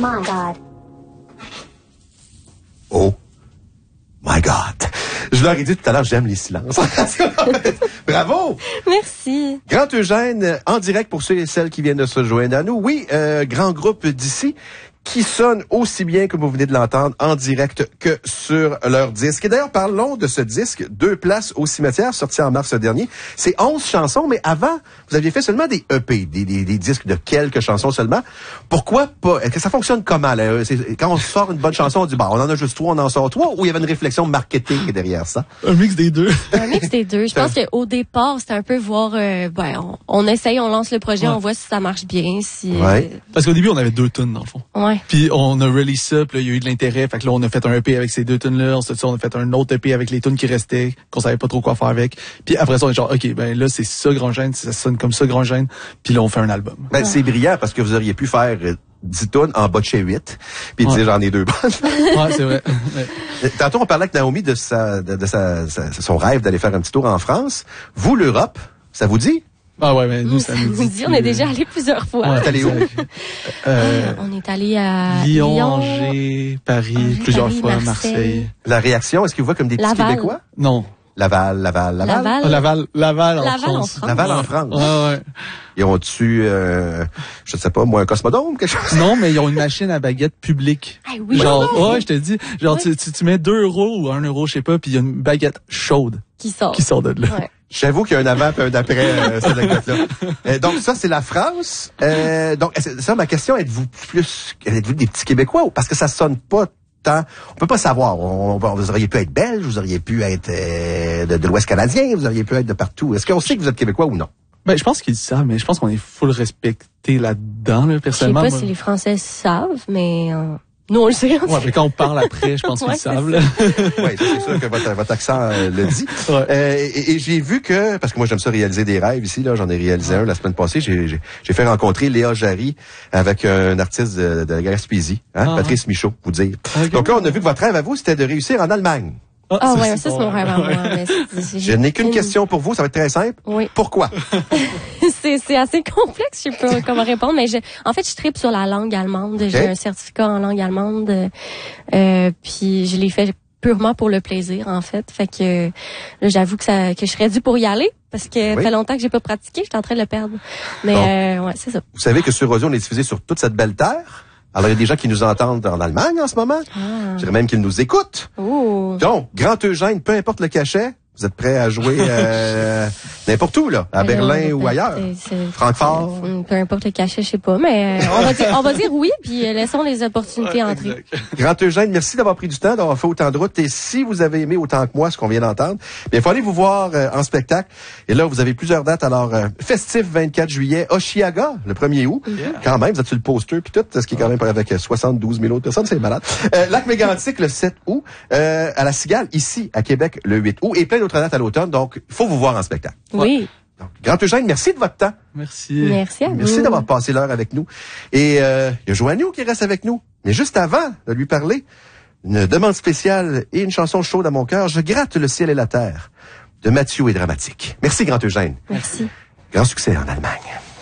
My God. Oh my God. Je leur ai dit tout à l'heure, j'aime les silences. Bravo! Merci. Grand Eugène, en direct pour ceux et celles qui viennent de se joindre à nous. Oui, grand groupe d'ici qui sonne aussi bien que vous venez de l'entendre en direct que sur leur disque. Et d'ailleurs, parlons de ce disque, 2 places au cimetière, sorti en mars dernier. C'est 11 chansons, mais avant, vous aviez fait seulement des EP, des disques de quelques chansons seulement. Pourquoi pas? Est-ce que ça fonctionne comment, là? Quand on sort une bonne chanson, on dit, on en a juste 3, on en sort 3, ou il y avait une réflexion marketing derrière ça? Un mix des deux. Un mix des deux. Je pense qu'au départ, c'était un peu voir, on essaye, on lance le projet, on voit si ça marche bien, si... Parce qu'au début, on avait 2 tunes, dans le fond. Ouais. Puis on a release ça, puis là, il y a eu de l'intérêt. Fait que là, on a fait un EP avec ces 2 tunes-là. Ensuite, on a fait un autre EP avec les tunes qui restaient, qu'on savait pas trop quoi faire avec. Puis après ça, on est genre, OK, ben là, c'est ça, Grand Gêne, ça sonne comme ça, Grand Gêne. Puis là, on fait un album. Ben, c'est brillant parce que vous auriez pu faire 10 tunes en bas de chez 8, puis dire j'en ai 2 bonnes. Ouais, c'est vrai. Ouais. Tantôt, on parlait avec Naomi de son rêve d'aller faire un petit tour en France. Vous, l'Europe, ça vous dit? Ah ouais, mais nous, ça nous dit. On est déjà allé plusieurs fois. On est allé où? On est allé à Lyon, Angers, Paris, plusieurs fois, Marseille. La réaction, est-ce qu'ils vous voient comme des petits Québécois? Non. Laval en France. Laval en France. Ouais. Ils ont-tu, je sais pas, moi, un cosmodome, quelque chose? Non, mais ils ont une machine à baguette publique. Ah oui, genre, je te dis, genre, tu mets 2 € ou 1 €, je sais pas, puis il y a une baguette chaude. Qui sort de là. Ouais. J'avoue qu'il y a un avant et un après cette anecdote-là. Donc ça, c'est la France. Donc ça, ma question, êtes-vous des petits Québécois? Parce que ça sonne pas tant. On peut pas savoir. Vous auriez pu être belge, vous auriez pu être de l'Ouest canadien, vous auriez pu être de partout. Est-ce qu'on sait que vous êtes Québécois ou non? Ben, je pense qu'ils savent, mais je pense qu'on est full respecté là-dedans, là, personnellement. Je sais pas si les Français savent, mais... Nous, on le sait. Ouais, mais quand on parle après, je pense qu'ils savent. Là. Oui, c'est sûr que votre accent le dit. Ouais. Et j'ai vu que, parce que moi j'aime ça réaliser des rêves ici, là, j'en ai réalisé un la semaine passée, j'ai fait rencontrer Léa Jarry avec un artiste de la Gaspésie, Patrice Michaud, vous dire. Okay. Donc là, on a vu que votre rêve à vous, c'était de réussir en Allemagne. Ah ouais, ça c'est mon rêve à moi. Je n'ai qu'une question pour vous, ça va être très simple. Oui. Pourquoi? c'est assez complexe, je sais pas comment répondre, mais en fait, je tripe sur la langue allemande. Okay. J'ai un certificat en langue allemande, puis je l'ai fait purement pour le plaisir, en fait. Fait que là, j'avoue que je serais due pour y aller, parce que ça fait longtemps que j'ai pas pratiqué, j'étais en train de le perdre. Mais ouais, c'est ça. Vous savez que sur Rosie, on est diffusé sur toute cette belle terre? Alors, il y a des gens qui nous entendent en Allemagne en ce moment. Je dirais même qu'ils nous écoutent. Oh. Donc, Grand Eugène, peu importe le cachet, vous êtes prêts à jouer n'importe où, là, à Berlin ou ailleurs? Francfort? Peu importe le cachet, je sais pas, mais on va dire oui, puis laissons les opportunités entrer. Grand Eugène, merci d'avoir pris du temps, d'avoir fait autant de route. Et si vous avez aimé autant que moi ce qu'on vient d'entendre, il faut aller vous voir en spectacle. Et là, vous avez plusieurs dates. Alors, festif 24 juillet, Oshiaga, le 1er août. Yeah. Quand même, vous êtes sur le poster, puis tout, ce qui est quand même avec 72 000 autres personnes, c'est malade. Lac Mégantic, le 7 août. À la Cigale, ici, à Québec, le 8 août. Et plein d'autres dates à l'automne. Donc, il faut vous voir en spectacle. Oui. Donc, Grand Eugène, merci de votre temps. Merci. Merci à vous. Merci d'avoir passé l'heure avec nous. Et il y a Joannou qui reste avec nous. Mais juste avant de lui parler, une demande spéciale et une chanson chaude à mon cœur, Je gratte le ciel et la terre, de Mathieu et Dramatique. Merci, Grand Eugène. Merci. Grand succès en Allemagne.